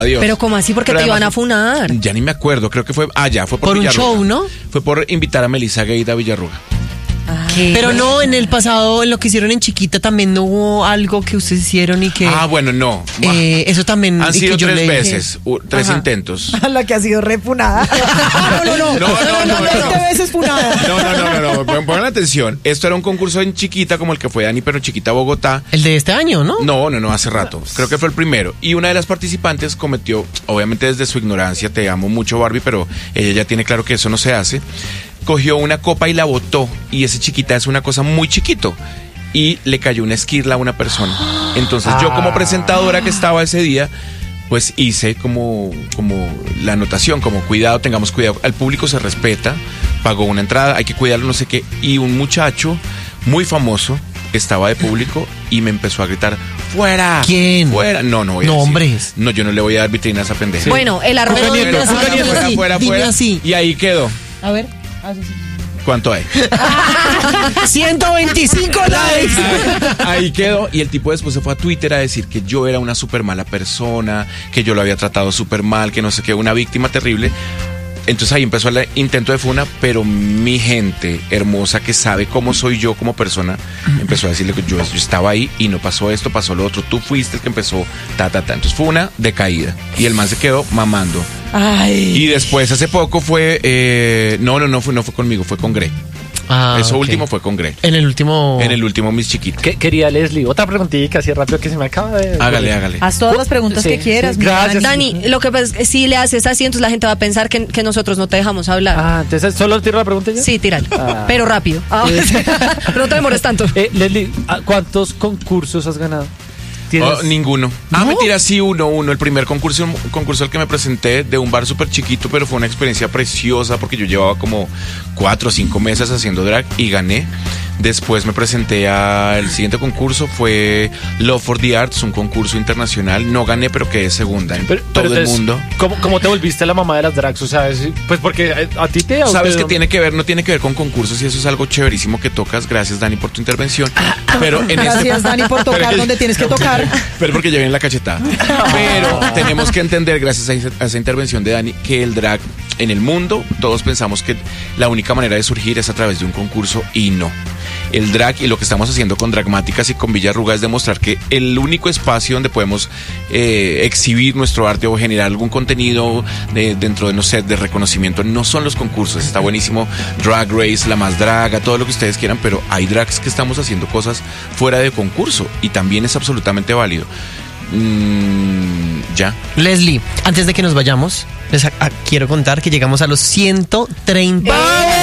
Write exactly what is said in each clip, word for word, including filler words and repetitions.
Adiós. Pero ¿cómo así? Porque te iban a funar. Ya ni me acuerdo, creo que fue... Ah, ya, fue por, por un Villarruga. show, ¿no? Fue por invitar a Melissa Gueida a Villarruga. ¿Qué? Pero no, en el pasado, en lo que hicieron en Chiquita, también no hubo algo que ustedes hicieron y que... Ah, bueno, no. Eh, eso también... Han y sido que yo tres le dije- veces, u- tres Ajá. intentos. La que ha sido refunada. No, no, no. No, no, no, no. veinte veces funada. No, no, no, no, no. Pon- Pongan atención. Esto era un concurso en Chiquita, como el que fue Dani, pero en Chiquita, Bogotá. El de este año, ¿no? No, no, no, hace rato. Creo que fue el primero. Y una de las participantes cometió, obviamente desde su ignorancia, te amo mucho, Barbie, pero ella ya tiene claro que eso no se hace. Cogió una copa y la botó. Y ese Chiquita es una cosa muy chiquito. Y le cayó una esquirla a una persona. Entonces yo como presentadora que estaba ese día, pues hice como, como la anotación, como cuidado, tengamos cuidado. Al público se respeta, pagó una entrada, hay que cuidarlo, no sé qué. Y un muchacho muy famoso estaba de público y me empezó a gritar, ¡fuera! ¿Quién? ¡Fuera! No, no voy a decir. Nombres. No, yo no le voy a dar vitrina a esa pendeja. Bueno, el arroz Pero de dime así, Fuera, dime fuera, así, fuera, dime fuera. así. Y ahí quedó. A ver. Así sí. ¿Cuánto hay? ciento veinticinco likes. Ahí quedó. Y el tipo después se fue a Twitter a decir que yo era una súper mala persona, que yo lo había tratado súper mal, que no sé qué, una víctima terrible. Entonces ahí empezó el intento de funa, pero mi gente hermosa que sabe cómo soy yo como persona, empezó a decirle que yo, yo estaba ahí y no pasó esto, pasó lo otro, tú fuiste el que empezó, ta, ta, ta. Entonces fue una decaída. Y el man se quedó mamando. Ay. Y después hace poco fue, eh, no, no, no fue, no fue conmigo, fue con Grey. Ah, Eso ok. último fue con Grey. En el último... En el último Mis Chiquitos. ¿Qué quería Leslie? Otra preguntita así rápido que se me acaba de... Hágale, hágale. Haz todas las preguntas Sí, que quieras. sí, mi gracias. Dani. Dani, lo que pasa es que si le haces así, entonces la gente va a pensar que, que nosotros no te dejamos hablar. Ah, entonces solo tiro la pregunta ya. Sí, tíralo. Ah. Pero rápido. Ah, no te demores tanto. Eh, Leslie, ¿a ¿cuántos concursos has ganado? ¿Tienes? Oh, ninguno. Ah, ¿No? mentira, sí, uno, uno. El primer concurso, un concurso al que me presenté de un bar súper chiquito, pero fue una experiencia preciosa porque yo llevaba como cuatro o cinco meses haciendo drag y gané. Después me presenté al siguiente concurso, fue Love for the Arts, un concurso internacional. No gané, pero quedé segunda en Pero- todo pero el entonces, mundo. ¿cómo, ¿Cómo te volviste la mamá de las drags? O sea, es- pues porque a, a ti te... a Sabes usted- que tiene que ver, no tiene que ver con concursos y eso es algo chéverísimo que tocas. Gracias, Dani, por tu intervención. Pero en Gracias, este... Dani, por tocar donde tienes que tocar. Pero porque llevé en la cachetada. Pero tenemos que entender, gracias a esa, a esa intervención de Dani, que el drag en el mundo, todos pensamos que la única manera de surgir es a través de un concurso y no. El drag y lo que estamos haciendo con Dragmáticas y con Villarruga es demostrar que el único espacio donde podemos eh, exhibir nuestro arte o generar algún contenido de, dentro de, no sé, de reconocimiento no son los concursos. Está buenísimo Drag Race, La Más Draga, todo lo que ustedes quieran, pero hay drags que estamos haciendo cosas fuera de concurso y también es absolutamente válido. Mm, ya. Leslie, antes de que nos vayamos, les a- a- quiero contar que llegamos a los ciento treinta.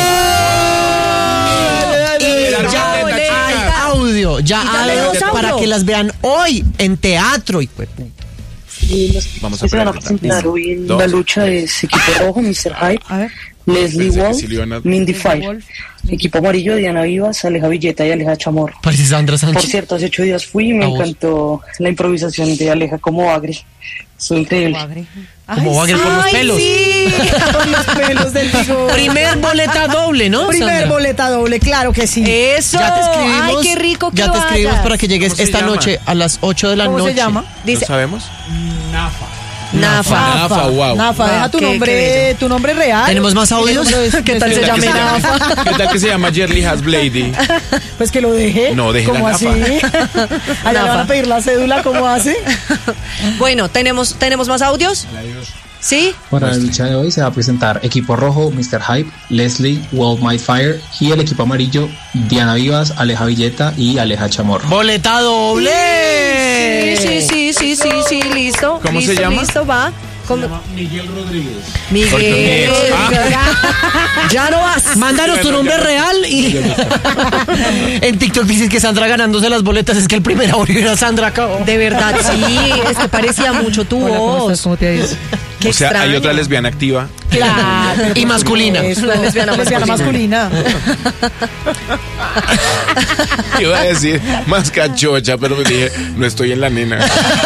Y ya hay audio, ya Y ya hay tenemos audio para audio. que las vean hoy en teatro. Y pues, Y los Vamos a que se van a preguntar. presentar hoy en Dos. la lucha es Equipo Rojo, mister Hype, A ver. Leslie Pensé que Wolf, sí le iban a- Mindy Leslie Fire. Wolf. Equipo Amarillo, Diana Vivas, Aleja Villeta y Aleja Chamorro. parece Sandra Por Sánchez. cierto, hace ocho días fui y me A vos. encantó la improvisación de Aleja como Agri. Soy increíble. Como Bagre por los Ay, pelos. sí. Con los pelos del vigor. Primer boleta doble, ¿no? Primer Sandra? boleta doble, claro que sí. Eso. Ya te escribimos. Ay, qué rico que Ya te escribimos vayas. para que llegues ¿Cómo se esta llama? noche a las ocho de la ¿Cómo noche. se llama? Dice ¿Lo sabemos? Nafa. Nafa, wow. Nafa, Wow, deja tu qué- qué nombre, bello. tu nombre real. ¿Tenemos más audios? ¿Qué tal se ¿Qué tal llame que llama- Nafa? ¿Qué tal que se llama Jerly Hasblady? Pues que lo deje. No, deje la ¿Cómo Nafa. así? Allá le van Nafa. a pedir la cédula, ¿cómo hace? Bueno, ¿tenemos, ¿tenemos más audios? ¿Sí? Para la lucha de hoy se va a presentar Equipo Rojo, mister Hype, Leslie, World My Fire y el equipo amarillo, Diana Vivas, Aleja Villeta y Aleja Chamorro. ¡Boleta doble! Sí, sí, sí, sí, sí, sí, listo. ¿Cómo listo, se llama? Listo, va. ¿Cómo? Miguel Rodríguez. Miguel. Ah. Ya no vas. Mándanos tu nombre real y en TikTok dices que Sandra ganándose las boletas es que el primer audio era Sandra acabó. De verdad, sí, es que parecía mucho tu Hola, ¿cómo voz. estás? ¿Cómo te ha ido? Qué O sea, hay extraño. otra lesbiana activa. Claro. Y masculina. Eso, Una lesbiana lesbiana masculina. Iba a decir más cachocha, pero me dije, no estoy en la nena.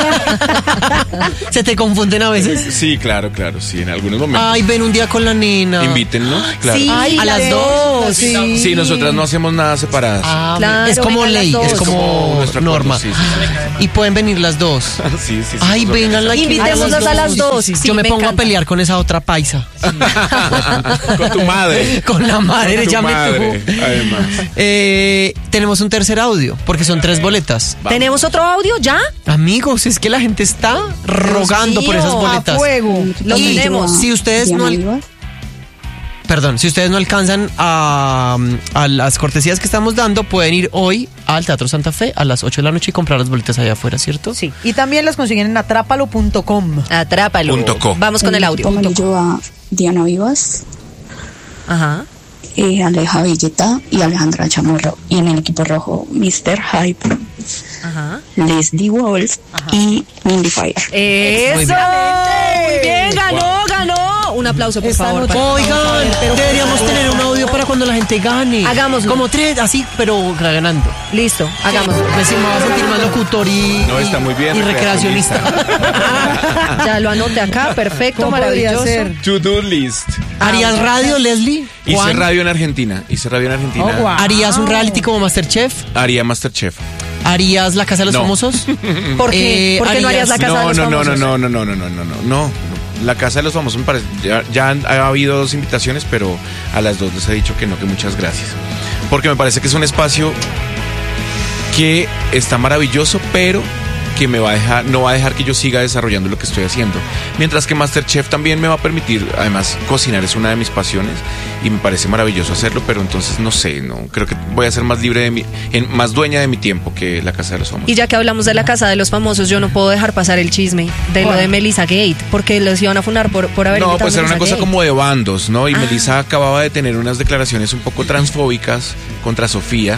¿Se te confunden a veces? Sí, claro, claro, sí, en algunos momentos. Ay, ven un día con la nena. Invítennos, claro. Sí, Ay, a la las de- dos. Sí. Sí, nosotras no hacemos nada separadas. Ah, Claro, es como vengan las ley, dos. es Es como, como nuestro acuerdo, norma. sí, sí, Y pueden venir las dos. Sí, sí, sí. Ay, nos vengan la Invitémoslas a las dos. Sí, Yo me, me pongo encanta. a pelear con esa otra paisa. organizamos. Con tu madre. Con la madre, Con tu llame madre, tú. además. Eh, tenemos un tercer audio, porque son tres boletas. Vamos. ¿Tenemos otro audio ya? Amigos, es que la gente está rogando por mío, esas a boletas. A fuego. Lo Y tenemos. si ustedes no al- Diana Vivas. Perdón, si ustedes no alcanzan a, a las cortesías que estamos dando, pueden ir hoy al Teatro Santa Fe a las ocho de la noche y comprar las boletas allá afuera, ¿cierto? Sí. Y también las consiguen en atrápalo punto com. Atrápalo. Punto co. Vamos con el audio. equipo amarillo va Diana Vivas, Ajá. eh, Aleja Villeta y Alejandra Chamorro. Y en el equipo rojo, mister Hype, Ajá. Leslie Walls y Mindy Fire. Eso. Muy Muy bien. bien, ganó, ganó. Un aplauso, por Esta favor. noche- para- Oigan, Pero- deberíamos tener un audio para cuando la gente gane. Hagámoslo. Como tres, así, pero ganando. Listo, hagámoslo. Me siento- me voy a sentir más locutor y, No, está muy bien, y recreacionista. Ya lo anoté acá, perfecto, ¿Cómo podría maravilloso. ser? To-do list. ¿Harías radio, Leslie? Hice Juan, radio en Argentina. Hice radio en Argentina. Oh, guau. ¿harías un reality como Masterchef? Haría Masterchef. ¿Harías La Casa de los No. Famosos? ¿Por qué? Eh, ¿Por qué no harías la casa no, de los no, no, famosos? no, no, no, no, no, no, no, no. La Casa de los Famosos me parece. Ya, ya han- ha habido dos invitaciones, pero a las dos les he dicho que no, que muchas gracias. Porque me parece que es un espacio que está maravilloso, pero que me va a dejar, no va a dejar que yo siga desarrollando lo que estoy haciendo. Mientras que Masterchef también me va a permitir, además, cocinar es una de mis pasiones y me parece maravilloso hacerlo, pero entonces no sé, no creo que voy a ser más libre de mi, en- más dueña de mi tiempo que la Casa de los Famosos. Y ya que hablamos de la casa de los famosos, yo no puedo dejar pasar el chisme de lo de Melissa Gate, porque los iban a funar por, por haber No, invitado pues a era una Melissa cosa Gate. como de bandos, ¿no? Y Ah. Melissa acababa de tener unas declaraciones un poco transfóbicas contra Sofía.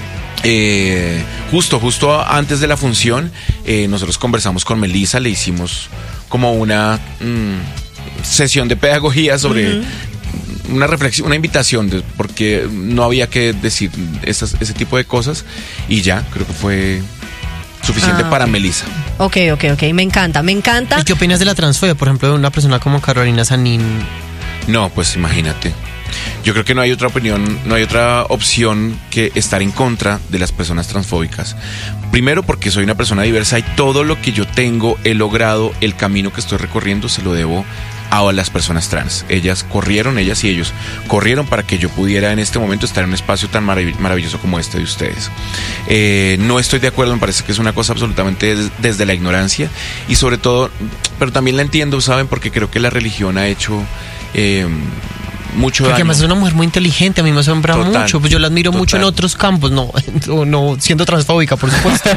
Eh, justo, justo antes de la función, eh, nosotros conversamos con Melissa, le hicimos como una mm, sesión de pedagogía sobre una reflexión, una invitación, de, porque no había que decir esas, ese tipo de cosas y ya, creo que fue suficiente Ah, para ok. Melissa. Ok, ok, ok, me encanta, me encanta. ¿Y qué opinas de la transfobia? Por ejemplo, de una persona como Carolina Sanín. No, pues imagínate. Yo creo que no hay otra opinión, no hay otra opción que estar en contra de las personas transfóbicas. Primero porque soy una persona diversa y todo lo que yo tengo, he logrado, el camino que estoy recorriendo, se lo debo a las personas trans. Ellas corrieron, ellas y ellos corrieron para que yo pudiera en este momento estar en un espacio tan marav- maravilloso como este de ustedes. Eh, no estoy de acuerdo, me parece que es una cosa absolutamente des- desde la ignorancia y sobre todo, pero también la entiendo, ¿saben? Porque creo que la religión ha hecho... Eh, mucho Porque daño. además es una mujer muy inteligente, a mí me asombra Total, mucho. Pues yo la admiro mucho en total. otros campos, no, no, no siendo transfóbica, por supuesto.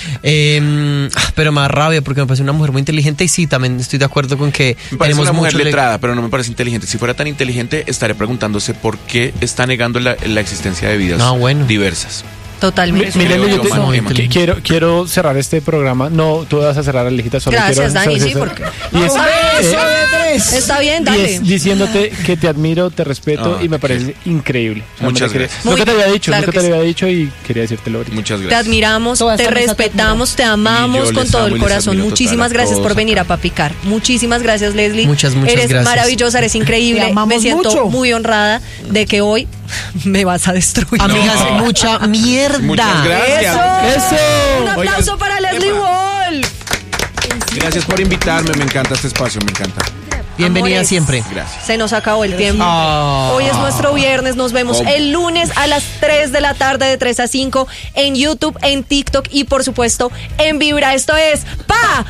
Eh, pero me da rabia porque me parece una mujer muy inteligente y sí, también estoy de acuerdo con que Me parece tenemos una mujer mucho le- letrada, pero no me parece inteligente. Si fuera tan inteligente, estaría preguntándose por qué está negando la, la existencia de vidas Ah, bueno. diversas. Totalmente. Mire, creo yo yo, te- Manu, no, Emma. qui- quiero, quiero cerrar este programa. No, tú vas a cerrar, Alejita, solo Gracias, quiero... Dani, so- sí, so- porque- Y es, ¡Eso eh, de tres! Está bien, y dale. es diciéndote que te admiro, te respeto Ah, y me parece increíble. O sea, Muchas me quería- gracias. Nunca Muy te había bien, dicho, claro nunca que te sí. había dicho y quería decírtelo ahorita. Muchas Te gracias. admiramos, Toda te esta mesa te respetamos, te Y amamos yo con les todo amo el y les corazón. admiro Muchísimas total a gracias por todos venir acá. a Papicar. Muchísimas gracias, Leslie. Muchas, muchas eres gracias. maravillosa, eres increíble. Te amamos Me siento mucho. muy honrada de que hoy me vas a destruir. Amigas, mucha mierda. Muchas gracias. ¡Eso! Un ¡Eso! aplauso para Leslie Wall. Gracias por invitarme, me encanta este espacio, me encanta. Bienvenida Amores. siempre. Gracias. Se nos acabó el tiempo. Ah. Hoy es nuestro viernes. Nos vemos Oh. el lunes a las tres de la tarde, de tres a cinco, en YouTube, en TikTok y, por supuesto, en Vibra. Esto es Pa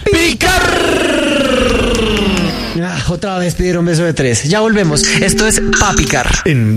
Ah, otra vez pidieron beso de tres. Ya volvemos. Esto es Papicar. En